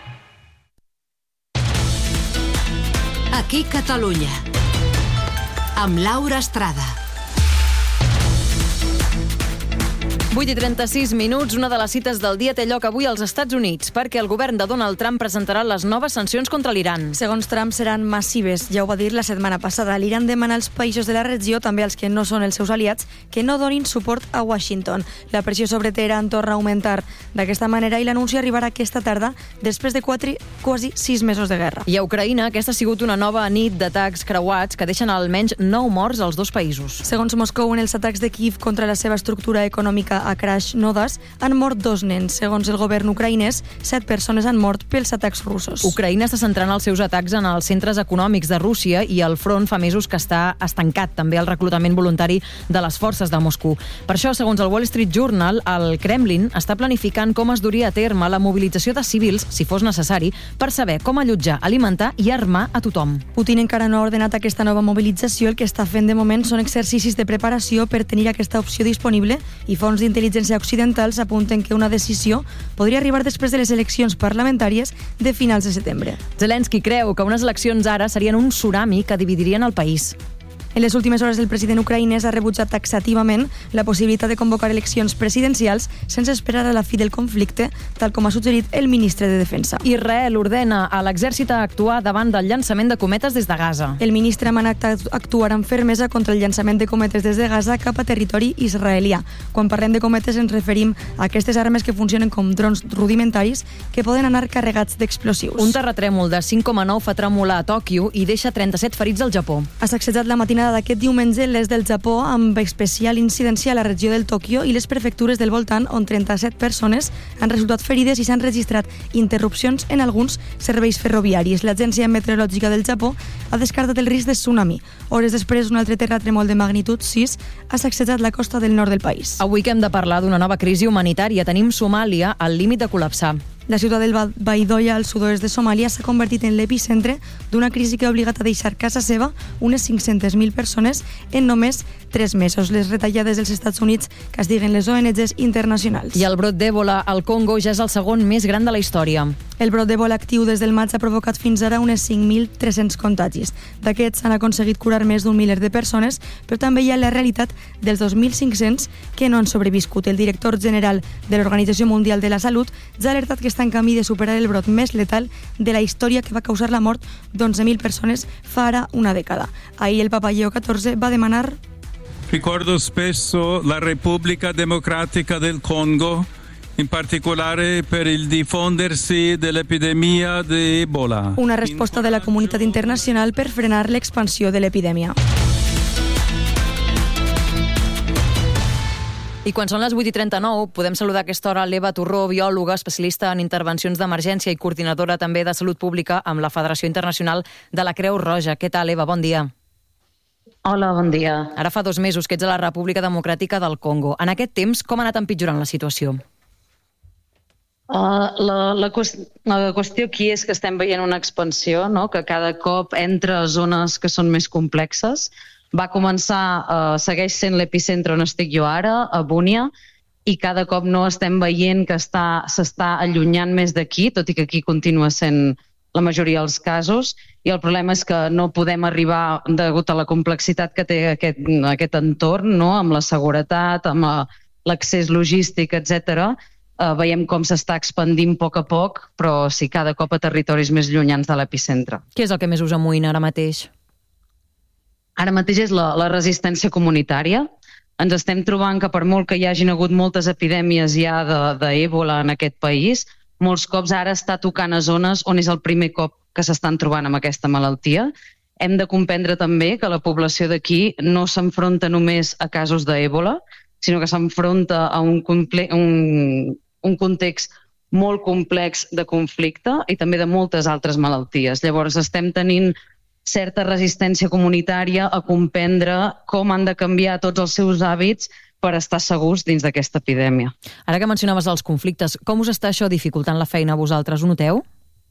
Aquí Catalunya, amb Laura Estrada. 8:36 minuts, una de les cites del dia té lloc avui als Estats Units, perquè el govern de Donald Trump presentarà les noves sancions contra l'Iran. Segons Trump, seran massives. Ja ho va dir la setmana passada. L'Iran demana als països de la regió, també als que no són els seus aliats, que no donin suport a Washington. La pressió sobre Teheran torna a augmentar d'aquesta manera i l'anunci arribarà aquesta tarda, després de quasi 6 mesos de guerra. I a Ucraïna, aquesta ha sigut una nova nit d'atacs creuats que deixen almenys 9 morts als dos països. Segons Moscou, en els atacs de Kiev contra la seva estructura econòmica a Krasnodar han mort 2 nens. Segons el govern ucraïnès, 7 persones han mort pels atacs russos. Ucraïna està centrant els seus atacs en els centres econòmics de Rússia i el front fa mesos que està estancat també el reclutament voluntari de les forces de Moscou. Per això, segons el Wall Street Journal, el Kremlin està planificant com es duria a terme la mobilització de civils, si fos necessari, per saber com allotjar, alimentar i armar a tothom. Putin encara no ha ordenat aquesta nova mobilització. El que està fent de moment són exercicis de preparació per tenir aquesta opció disponible i fons d'intel·ligència occidentals apunten que una decisió podria arribar després de les eleccions parlamentàries de finals de setembre. Zelensky creu que unes eleccions ara serien un tsunami que dividirien el país. En les últimes hores, el president ucraïnès ha rebutjat taxativament la possibilitat de convocar eleccions presidencials sense esperar a la fi del conflicte, tal com ha suggerit el ministre de Defensa. Israel ordena a l'exèrcit a actuar davant del llançament de cometes des de Gaza. El ministre ha manat a actuar amb fermesa contra el llançament de cometes des de Gaza cap a territori israelià. Quan parlem de cometes ens referim a aquestes armes que funcionen com drons rudimentaris que poden anar carregats d'explosius. Un terratrèmol de 5,9 fa tremolar a Tòquio i deixa 37 ferits al Japó. Ha sacsejat la matinada matinada d'aquest diumenge, l'est del Japó, amb especial incidència a la regió del Tòquio i les prefectures del voltant, on 37 persones han resultat ferides i s'han registrat interrupcions en alguns serveis ferroviaris. L'Agència Meteorològica del Japó ha descartat el risc de tsunami. Hores després, un altre terratrèmol de magnitud 6 ha sacsejat la costa del nord del país. Avui que hem de parlar d'una nova crisi humanitària, tenim Somàlia al límit de col·lapsar. La ciutat del Baidoya, al sud-oest de Somàlia, s'ha convertit en l'epicentre d'una crisi que ha obligat a deixar casa seva unes 500.000 persones en només 3 mesos. Les retallades dels Estats Units castiguen les ONGs internacionals. I el brot d'Ebola al Congo ja és el segon més gran de la història. El brot d'Ebola actiu des del maig ha provocat fins ara unes 5.300 contagis. D'aquests s'han aconseguit curar més d'un miler de persones, però també hi ha la realitat dels 2.500 que no han sobreviscut. El director general de l'Organització Mundial de la Salut ja ha alertat que està en camí de superar el brot més letal de la història, que va causar la mort d'11.000 persones fa ara una dècada. Ahir el Papa Lleó XIV va demanar: Ricordo spesso la Repubblica Democratica del Congo, in particolare per il diffondersi dell'epidemia di Ebola. Una resposta de la comunitat internacional per frenar l'expansió de l'epidèmia. I quan són les 8:39, podem saludar a aquesta hora l'Eva Torró, biòloga, especialista en intervencions d'emergència i coordinadora també de salut pública amb la Federació Internacional de la Creu Roja. Què tal, Eva? Bon dia. Hola, bon dia. Ara fa 2 mesos que ets a la República Democràtica del Congo. En aquest temps, com ha anat empitjorant la situació? La qüestió aquí és que estem veient una expansió, no? Que cada cop entra a zones que són més complexes. Va començar, segueix sent l'epicentre on estic jo ara, a Bunia, i cada cop no estem veient que s'està allunyant més d'aquí, tot i que aquí continua sent la majoria dels casos, i el problema és que no podem arribar, degut a la complexitat que té aquest entorn, no? Amb la seguretat, amb l'accés logístic, etc. Veiem com s'està expandint a poc, però sí, cada cop a territoris més llunyans de l'epicentre. Què és el que més us amoïna ara mateix? Ara mateix és la resistència comunitària. Ens estem trobant que per molt que hi hagin hagut moltes epidèmies ja d'Ebola en aquest país, molts cops ara està tocant a zones on és el primer cop que s'estan trobant amb aquesta malaltia. Hem de comprendre també que la població d'aquí no s'enfronta només a casos d'Ebola, sinó que s'enfronta a un context molt complex de conflicte i també de moltes altres malalties. Llavors estem tenint certa resistència comunitària a comprendre com han de canviar tots els seus hàbits per estar segurs dins d'aquesta epidèmia. Ara que mencionaves els conflictes, com us està això dificultant la feina a vosaltres? Ho noteu?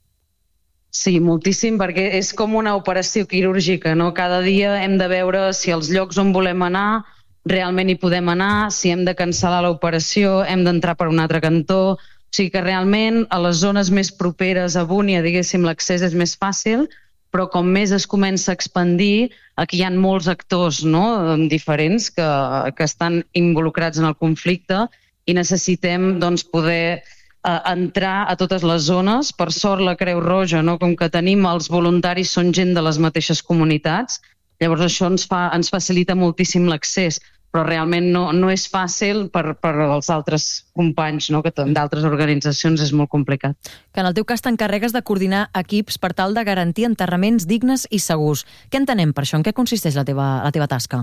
Sí, moltíssim, perquè és com una operació quirúrgica, no? Cada dia hem de veure si els llocs on volem anar realment hi podem anar, si hem de cancel·lar l'operació, hem d'entrar per un altre cantó. O sigui que realment a les zones més properes a Bunia, diguéssim, l'accés és més fàcil, però com més es comença a expandir, aquí hi ha molts actors, no? Diferents que estan involucrats en el conflicte i necessitem poder entrar a totes les zones. Per sort la Creu Roja, no? Com que tenim els voluntaris, són gent de les mateixes comunitats, llavors això ens facilita moltíssim l'accés, però realment no és fàcil per als altres companys, no? Que d'altres organitzacions és molt complicat. Que en el teu cas t'encarregues de coordinar equips per tal de garantir enterraments dignes i segurs. Què entenem per això? En què consisteix la teva tasca?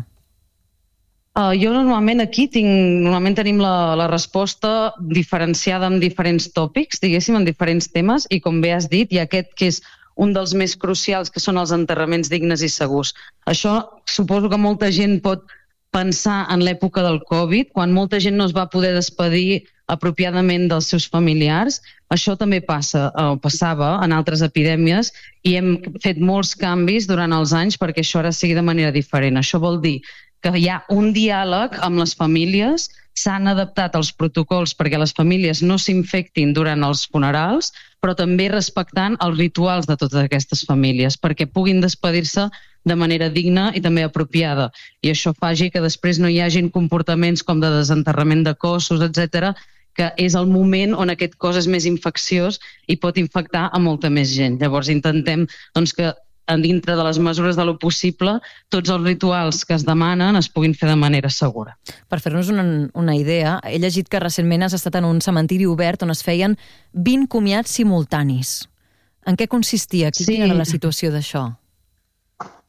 Jo normalment aquí tenim la resposta diferenciada en diferents tòpics, diguéssim, en diferents temes, i com bé has dit, hi ha aquest que és un dels més crucials, que són els enterraments dignes i segurs. Això suposo que molta gent pot pensar en l'època del Covid, quan molta gent no es va poder despedir apropiadament dels seus familiars. Això també passava en altres epidèmies i hem fet molts canvis durant els anys perquè això ara sigui de manera diferent. Això vol dir que hi ha un diàleg amb les famílies, s'han adaptat els protocols perquè les famílies no s'infectin durant els funerals, però també respectant els rituals de totes aquestes famílies perquè puguin despedir-se de manera digna i també apropiada. I això faci que després no hi hagin comportaments com de desenterrament de cossos, etc., que és el moment on aquest cos és més infecciós i pot infectar a molta més gent. Llavors intentem que dintre de les mesures de lo possible, tots els rituals que es demanen es puguin fer de manera segura. Per fer-nos una idea, he llegit que recentment has estat en un cementiri obert on es feien 20 comiats simultanis. En què consistia? Quina era la situació d'això?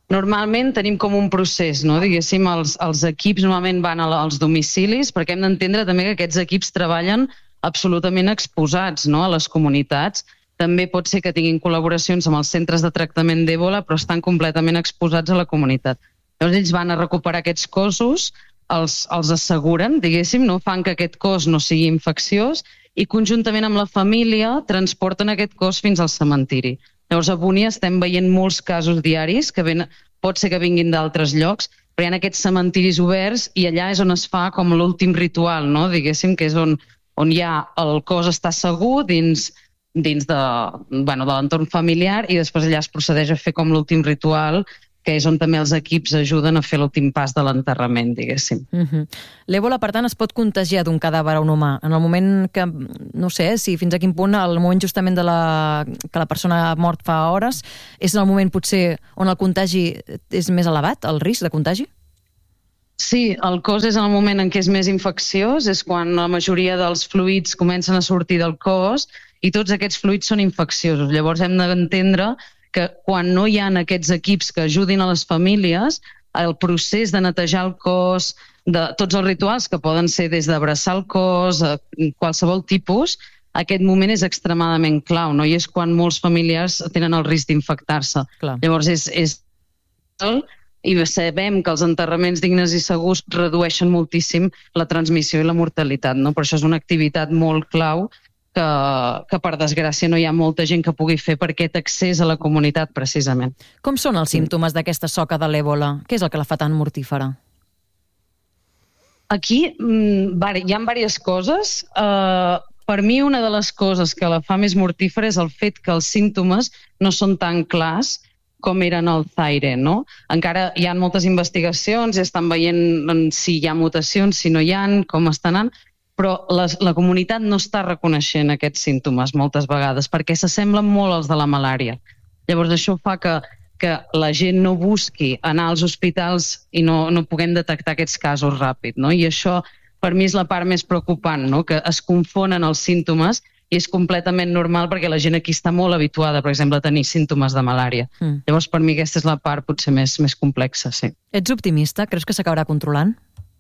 Normalment tenim com un procés, no? Diguéssim, els equips normalment van als domicilis, perquè hem d'entendre també que aquests equips treballen absolutament exposats, no?, a les comunitats. També pot ser que tinguin col·laboracions amb els centres de tractament d'Ebola, però estan completament exposats a la comunitat. Llavors ells van a recuperar aquests cossos, els asseguren, diguéssim, no fan que aquest cos no sigui infecciós i conjuntament amb la família transporten aquest cos fins al cementiri. Llavors, a Búnia estem veient molts casos diaris, que pot ser que vinguin d'altres llocs, però hi ha aquests cementiris oberts i allà és on es fa com l'últim ritual, no? Diguéssim, que és on el cos està segur dins de l'entorn familiar i després allà es procedeix a fer com l'últim ritual, que és on també els equips ajuden a fer l'últim pas de l'enterrament, diguéssim. L'Ebola, per tant, es pot contagiar d'un cadàver a un humà. En el moment que, no sé, si fins a quin punt, el moment justament que la persona ha mort fa hores, és el moment potser on el contagi és més elevat, el risc de contagi? Sí, el cos és el moment en què és més infecciós, és quan la majoria dels fluids comencen a sortir del cos i tots aquests fluids són infecciosos. Llavors hem d'entendre que quan no hi ha aquests equips que ajudin a les famílies, el procés de netejar el cos, de tots els rituals que poden ser des d'abraçar el cos, qualsevol tipus, aquest moment és extremadament clau, no? I és quan molts familiars tenen el risc d'infectar-se. Llavors i sabem que els enterraments dignes i segurs redueixen moltíssim la transmissió i la mortalitat, no? Per això és una activitat molt clau que per desgràcia no hi ha molta gent que pugui fer per aquest accés a la comunitat, precisament. Com són els símptomes d'aquesta soca de l'Ebola? Què és el que la fa tan mortífera? Aquí hi ha diverses coses. Per mi, una de les coses que la fa més mortífera és el fet que els símptomes no són tan clars com eren el Zaire, no? Encara hi ha moltes investigacions i estan veient si hi ha mutacions, si no hi ha, com estan anant, però la comunitat no està reconeixent aquests símptomes moltes vegades perquè s'assemblen molt als de la malària. Llavors això fa que la gent no busqui anar als hospitals i no puguem detectar aquests casos ràpid, no? I això per mi és la part més preocupant, no? Que es confonen els símptomes i és completament normal perquè la gent aquí està molt habituada, per exemple, a tenir símptomes de malària. Llavors per mi aquesta és la part potser més complexa, sí. Ets optimista? Creus que s'acabarà controlant?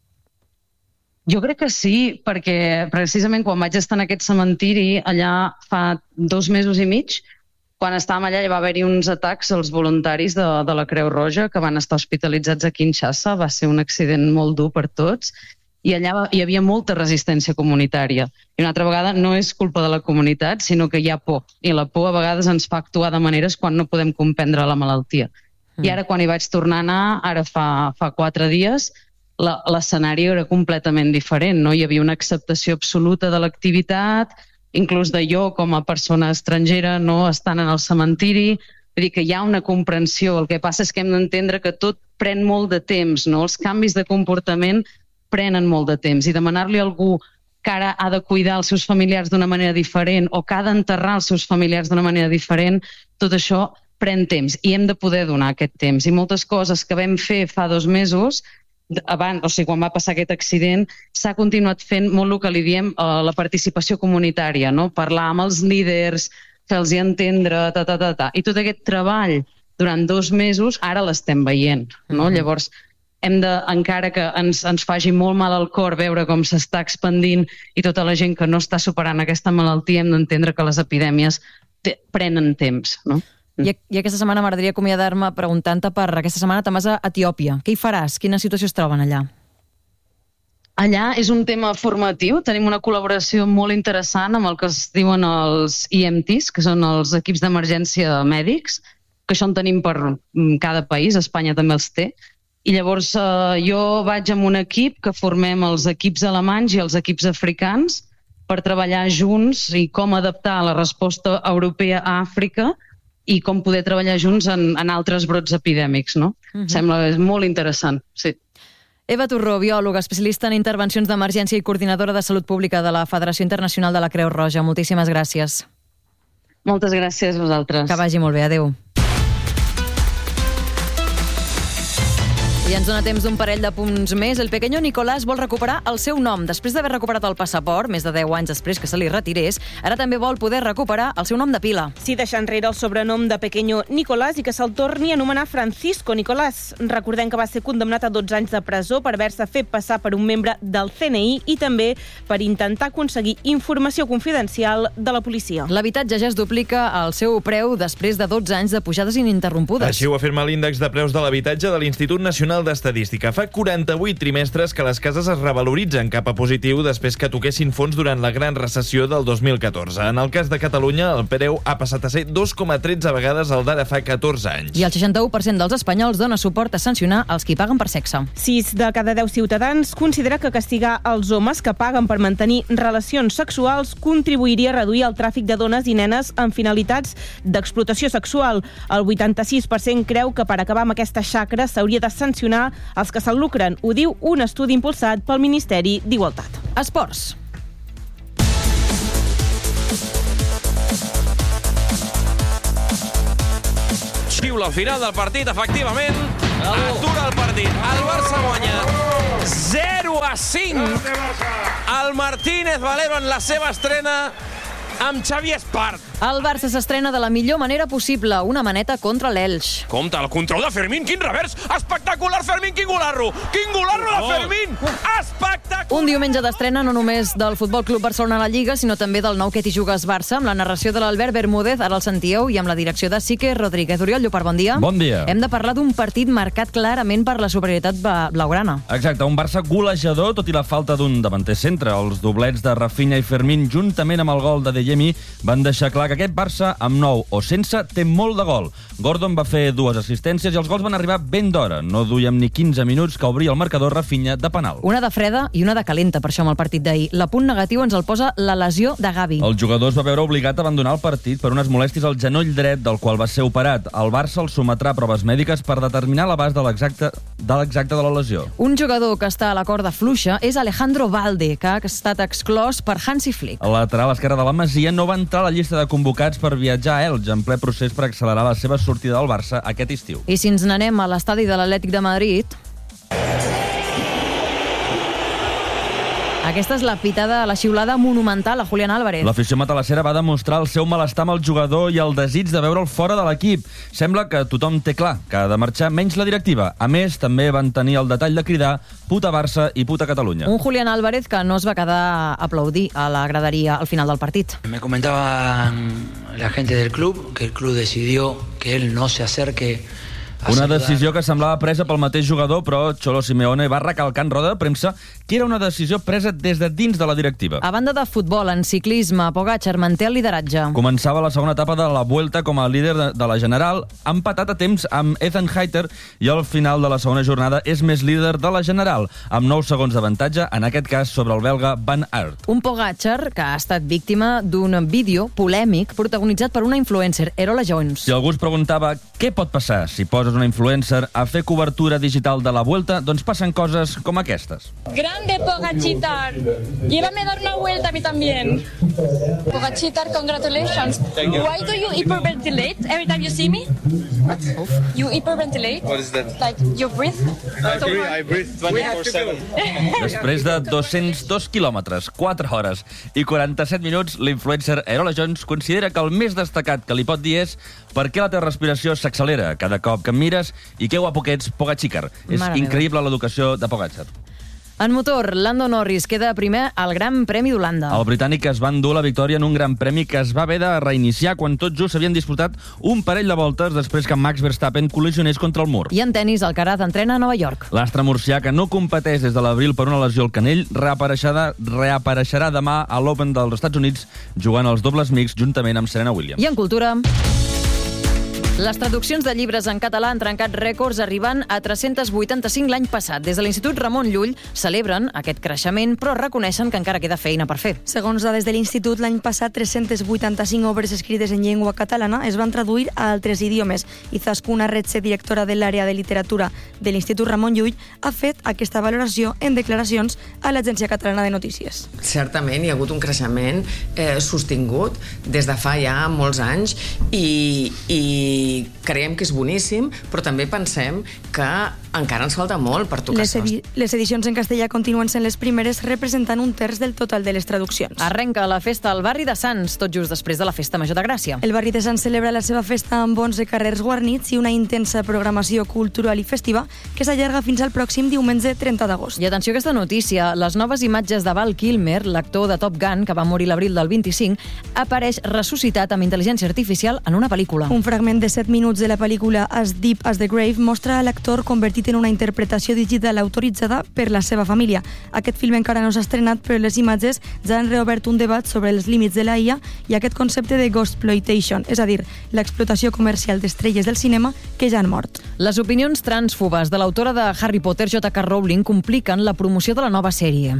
Jo crec que sí, perquè precisament quan vaig estar en aquest cementiri, allà fa 2 mesos i mig, quan estàvem allà hi va haver-hi uns atacs als voluntaris de la Creu Roja que van estar hospitalitzats a Kinshasa, va ser un accident molt dur per tots, i allà hi havia molta resistència comunitària. I una altra vegada no és culpa de la comunitat, sinó que hi ha por, i la por a vegades ens fa actuar de maneres quan no podem comprendre la malaltia. I ara quan hi vaig tornar a anar, ara fa 4 dies, l'escenari era completament diferent, no? Hi havia una acceptació absoluta de l'activitat, inclús de jo com a persona estrangera no estant en el cementiri, vull dir que hi ha una comprensió. El que passa és que hem d'entendre que tot pren molt de temps, no? Els canvis de comportament prenen molt de temps i demanar-li a algú que ara ha de cuidar els seus familiars d'una manera diferent o que ha d'enterrar els seus familiars d'una manera diferent, tot això pren temps i hem de poder donar aquest temps. I moltes coses que vam fer fa 2 mesos abans, o sigui, quan va passar aquest accident, s'ha continuat fent molt el que li diem la participació comunitària, no? Parlar amb els líders, fer-los entendre, i tot aquest treball durant 2 mesos ara l'estem veient, no? Llavors, hem de, encara que ens faci molt mal al cor veure com s'està expandint i tota la gent que no està superant aquesta malaltia, hem d'entendre que les epidèmies prenen temps, no? I aquesta setmana m'agradaria acomiadar-me preguntant-te per aquesta setmana te'n vas a Etiòpia. Què hi faràs? Quina situació es troben allà? Allà és un tema formatiu. Tenim una col·laboració molt interessant amb el que es diuen els EMTs, que són els equips d'emergència mèdics, que això en tenim per cada país, Espanya també els té. I llavors jo vaig amb un equip que formem els equips alemanys i els equips africans per treballar junts i com adaptar la resposta europea a Àfrica i com poder treballar junts en altres brots epidèmics, no? Sembla molt interessant, sí. Eva Torró, biòloga, especialista en intervencions d'emergència i coordinadora de Salut Pública de la Federació Internacional de la Creu Roja. Moltíssimes gràcies. Moltes gràcies a vosaltres. Que vagi molt bé, adeu. I ens dona temps d'un parell de punts més. El pequeño Nicolás vol recuperar el seu nom. Després d'haver recuperat el passaport, més de 10 anys després que se li retirés, ara també vol poder recuperar el seu nom de pila. Sí, deixar enrere el sobrenom de pequeño Nicolás i que se'l torni a anomenar Francisco Nicolás. Recordem que va ser condemnat a 12 anys de presó per haver-se fet passar per un membre del CNI i també per intentar aconseguir informació confidencial de la policia. L'habitatge ja es duplica el seu preu després de 12 anys de pujades ininterrompudes. Així ho afirma l'índex de preus de l'habitatge de l'Institut Nacional d'Estadística. Fa 48 trimestres que les cases es revaloritzen cap a positiu després que toquessin fons durant la gran recessió del 2014. En el cas de Catalunya, el preu ha passat a ser 2,13 vegades el d'ara fa 14 anys. I el 61% dels espanyols dona suport a sancionar els qui paguen per sexe. 6 de cada 10 ciutadans considera que castigar els homes que paguen per mantenir relacions sexuals contribuiria a reduir el tràfic de dones i nenes amb finalitats d'explotació sexual. El 86% creu que per acabar amb aquesta xacra s'hauria de sancionar els que se'n lucren. Ho diu un estudi impulsat pel Ministeri d'Igualtat. Esports. Xiula al final del partit, efectivament. Atura el partit. El Barça guanya 0-5. El Martínez Valero en la seva estrena amb Xavi Espart. El Barça s'estrena de la millor manera possible, una maneta contra l'Elx. Compte, el control de Fermín, quin revers! Espectacular, Fermín, quin golarro! Quin golarro de Fermín! Espectacular! Un diumenge d'estrena no només del Futbol Club Barcelona a la Lliga, sinó també del nou Que t'hi jugues Barça, amb la narració de l'Albert Bermúdez, ara el sentíeu, i amb la direcció de Sique Rodríguez. Oriol Llopart, bon dia. Bon dia. Hem de parlar d'un partit marcat clarament per la superioritat blaugrana. Exacte, un Barça golejador, tot i la falta d'un davanter centre. Els doblets de Rafinha i Fermín, juntament amb el gol de Deyemi, van deixar clar que aquest Barça, amb 9 o sense, té molt de gol. Gordon va fer 2 assistències i els gols van arribar ben d'hora. No duíem ni 15 minuts que obria el marcador Rafinha de penal. Una de freda i una de calenta, per això, amb el partit d'ahir. La punt negatiu ens el posa la lesió de Gavi. El jugador es va veure obligat a abandonar el partit per unes molèsties al genoll dret, del qual va ser operat. El Barça el sometrà a proves mèdiques per determinar l'abast de l'exacte de la lesió. Un jugador que està a la corda fluixa és Alejandro Valde, que ha estat exclòs per Hansi Flick. El lateral esquerre de la Masia no va entrar a la llista de convocats per viatjar a Elx, en ple procés per accelerar la seva sortida del Barça aquest estiu. I si ens n'anem a l'estadi de l'Atlètic de Madrid... Aquesta és la pitada, la xiulada monumental a Julián Álvarez. L'afició matalassera va demostrar el seu malestar amb el jugador i el desig de veure'l fora de l'equip. Sembla que tothom té clar que ha de marxar menys la directiva. A més, també van tenir el detall de cridar puta Barça i puta Catalunya. Un Julián Álvarez que no es va quedar a aplaudir a la graderia al final del partit. Me comentaba la gente del club que el club decidió que él no se acerque. Una decisió que semblava presa pel mateix jugador, però Cholo Simeone va recalcar en roda de premsa que era una decisió presa des de dins de la directiva. A banda de futbol, en ciclisme, Pogačar manté el lideratge. Començava la segona etapa de la Vuelta com a líder de la General, empatat a temps amb Ethan Hayter, i al final de la segona jornada és més líder de la General, amb 9 segons d'avantatge, en aquest cas sobre el belga Van Aert. Un Pogačar que ha estat víctima d'un vídeo polèmic protagonitzat per una influencer, Erola Jones. Si algú es preguntava què pot passar si poses una influencer a fer cobertura digital de la Vuelta, doncs passen coses com aquestes. Grande Pogačar, llévame a dar una vuelta a mí también. Pogačar, congratulations. Why do you hyperventilate every time you see me? What? You hyperventilate? What is that? Like you breathe? I breathe 24/7. Després de 202 quilòmetres, 4 hores i 47 minuts, l'influencer Erola Jones considera que el més destacat que li pot dir és per què la teva respiració s'accelera cada cop que em mires i que guapo que ets, Pogačar. És increïble l'educació de Pogačar. En motor, Lando Norris queda primer al Gran Premi d'Holanda. El britànic es va endur la victòria en un Gran Premi que es va haver de reiniciar quan tot just s'havien disputat un parell de voltes després que Max Verstappen col·lisionés contra el mur. I en tenis, Alcaraz entrena a Nova York. L'astre murcià, que no competeix des de l'abril per una lesió al canell, reapareixerà demà a l'Open dels Estats Units jugant als dobles mix juntament amb Serena Williams. I en cultura... Les traduccions de llibres en català han trencat rècords arribant a 385 l'any passat. Des de l'Institut Ramon Llull celebren aquest creixement, però reconeixen que encara queda feina per fer. Segons dades de l'Institut, l'any passat 385 obres escrites en llengua catalana es van traduir a altres idiomes i Zascuna Retxe, directora de l'àrea de literatura de l'Institut Ramon Llull, ha fet aquesta valoració en declaracions a l'Agència Catalana de Notícies. Certament hi ha hagut un creixement sostingut des de fa ja molts anys i creiem que és boníssim, però també pensem que encara ens falta molt per tocar Les edicions en castellà continuen sent les primeres, representant un terç del total de les traduccions. Arrenca la festa al barri de Sants, tot just després de la Festa Major de Gràcia. El barri de Sants celebra la seva festa amb 11 carrers guarnits i una intensa programació cultural i festiva que s'allarga fins al pròxim diumenge 30 d'agost. I atenció a aquesta notícia, les noves imatges de Val Kilmer, l'actor de Top Gun, que va morir l'abril del 25, apareix ressuscitat amb intel·ligència artificial en una pel·lícula. Un fragment de 7 minuts de la pel·lícula As Deep as the Grave mostra l'actor convertit en una interpretació digital autoritzada per la seva família. Aquest film encara no s'ha estrenat, però les imatges ja han reobert un debat sobre els límits de la IA i aquest concepte de ghostploitation, és a dir, l'explotació comercial d'estrelles del cinema que ja han mort. Les opinions transfobes de l'autora de Harry Potter, J.K. Rowling, compliquen la promoció de la nova sèrie.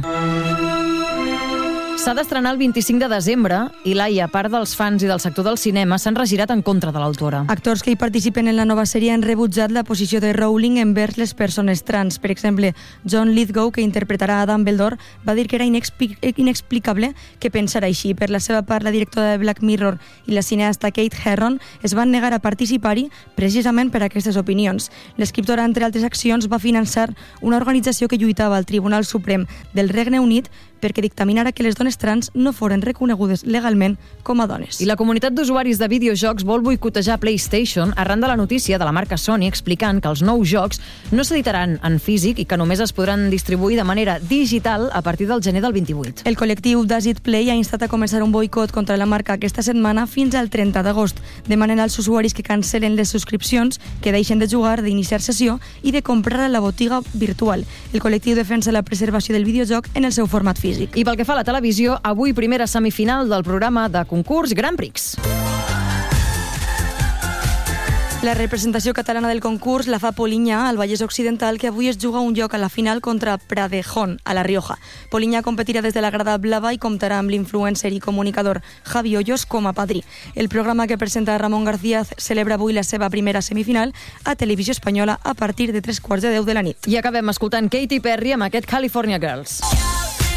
S'ha d'estrenar el 25 de desembre i Laia, a part dels fans i del sector del cinema, s'han regirat en contra de l'autora. Actors que hi participen en la nova sèrie han rebutjat la posició de Rowling envers les persones trans. Per exemple, John Lithgow, que interpretarà a Dumbledore, va dir que era inexplicable que pensara així. Per la seva part, la directora de Black Mirror i la cineasta Kate Herron es van negar a participar-hi precisament per aquestes opinions. L'escriptora, entre altres accions, va finançar una organització que lluitava al Tribunal Suprem del Regne Unit perquè dictaminara que les dones trans no foren reconegudes legalment com a dones. I la comunitat d'usuaris de videojocs vol boicotejar PlayStation arran de la notícia de la marca Sony explicant que els nous jocs no s'editaran en físic i que només es podran distribuir de manera digital a partir del gener del 28. El col·lectiu Does It Play ha instat a començar un boicot contra la marca aquesta setmana fins al 30 d'agost, demanant als usuaris que cancel·len les subscripcions, que deixen de jugar, d'iniciar sessió i de comprar a la botiga virtual. El col·lectiu defensa la preservació del videojoc en el seu format físic. I pel que fa a la televisió, avui primera semifinal del programa de concurs Grand Prix. La representació catalana del concurs la fa Polinyà, al Vallès Occidental, que avui es juga un lloc a la final contra Pradejón, a La Rioja. Polinyà competirà des de la grada blava i comptarà amb l'influencer i comunicador Javi Hoyos com a padrí. El programa que presenta Ramon García celebra avui la seva primera semifinal a Televisió Espanyola a partir de 3:15 de la nit. I acabem escoltant Katy Perry amb aquest California Girls.